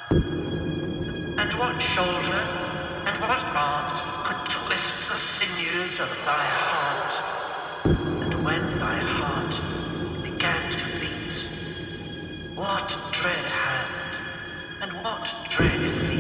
And what shoulder and what art could twist the sinews of thy heart? And when thy heart began to beat, what dread hand and what dread feet